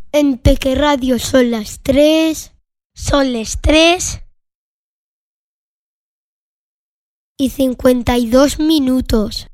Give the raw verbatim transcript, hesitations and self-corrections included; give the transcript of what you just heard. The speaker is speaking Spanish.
En Peque Radio son las tres. Son las tres. Y cincuenta y dos minutos.